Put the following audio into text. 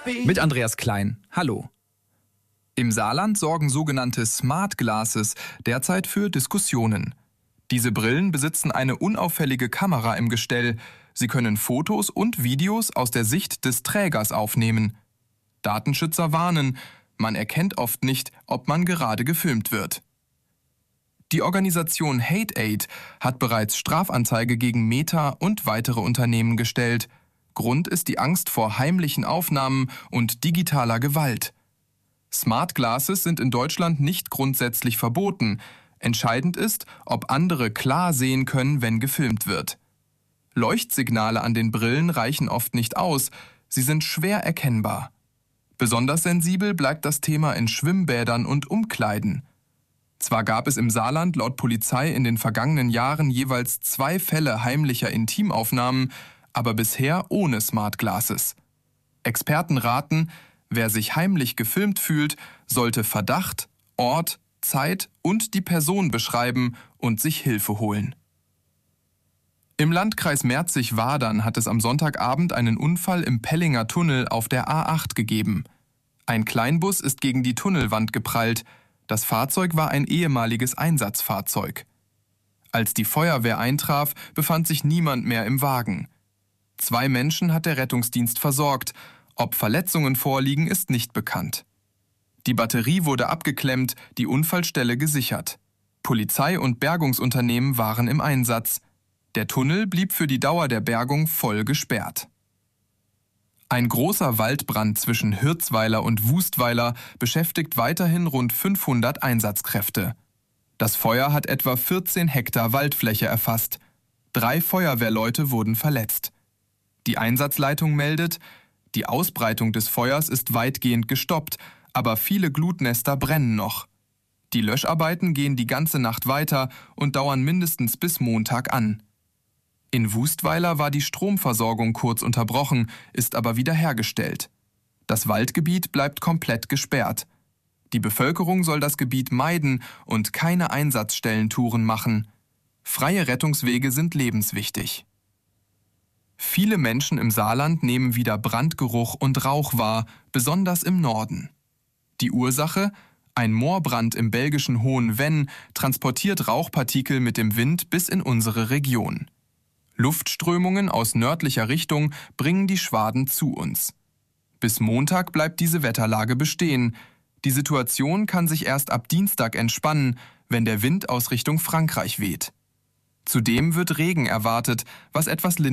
Mit Andreas Klein. Hallo. Im Saarland sorgen sogenannte Smart Glasses derzeit für Diskussionen. Diese Brillen besitzen eine unauffällige Kamera im Gestell. Sie können Fotos und Videos aus der Sicht des Trägers aufnehmen. Datenschützer warnen, man erkennt oft nicht, ob man gerade gefilmt wird. Die Organisation HateAid hat bereits Strafanzeige gegen Meta und weitere Unternehmen gestellt. Grund ist die Angst vor heimlichen Aufnahmen und digitaler Gewalt. Smart Glasses sind in Deutschland nicht grundsätzlich verboten. Entscheidend ist, ob andere klar sehen können, wenn gefilmt wird. Leuchtsignale an den Brillen reichen oft nicht aus, sie sind schwer erkennbar. Besonders sensibel bleibt das Thema in Schwimmbädern und Umkleiden. Zwar gab es im Saarland laut Polizei in den vergangenen Jahren jeweils 2 Fälle heimlicher Intimaufnahmen, aber bisher ohne Smart Glasses. Experten raten, wer sich heimlich gefilmt fühlt, sollte Verdacht, Ort, Zeit und die Person beschreiben und sich Hilfe holen. Im Landkreis Merzig-Wadern hat es am Sonntagabend einen Unfall im Pellinger Tunnel auf der A8 gegeben. Ein Kleinbus ist gegen die Tunnelwand geprallt. Das Fahrzeug war ein ehemaliges Einsatzfahrzeug. Als die Feuerwehr eintraf, befand sich niemand mehr im Wagen. 2 Menschen hat der Rettungsdienst versorgt. Ob Verletzungen vorliegen, ist nicht bekannt. Die Batterie wurde abgeklemmt, die Unfallstelle gesichert. Polizei und Bergungsunternehmen waren im Einsatz. Der Tunnel blieb für die Dauer der Bergung voll gesperrt. Ein großer Waldbrand zwischen Hirzweiler und Wustweiler beschäftigt weiterhin rund 500 Einsatzkräfte. Das Feuer hat etwa 14 Hektar Waldfläche erfasst. 3 Feuerwehrleute wurden verletzt. Die Einsatzleitung meldet, die Ausbreitung des Feuers ist weitgehend gestoppt, aber viele Glutnester brennen noch. Die Löscharbeiten gehen die ganze Nacht weiter und dauern mindestens bis Montag an. In Wustweiler war die Stromversorgung kurz unterbrochen, ist aber wiederhergestellt. Das Waldgebiet bleibt komplett gesperrt. Die Bevölkerung soll das Gebiet meiden und keine Einsatzstellentouren machen. Freie Rettungswege sind lebenswichtig. Viele Menschen im Saarland nehmen wieder Brandgeruch und Rauch wahr, besonders im Norden. Die Ursache? Ein Moorbrand im belgischen Hohen Venn transportiert Rauchpartikel mit dem Wind bis in unsere Region. Luftströmungen aus nördlicher Richtung bringen die Schwaden zu uns. Bis Montag bleibt diese Wetterlage bestehen. Die Situation kann sich erst ab Dienstag entspannen, wenn der Wind aus Richtung Frankreich weht. Zudem wird Regen erwartet, was etwas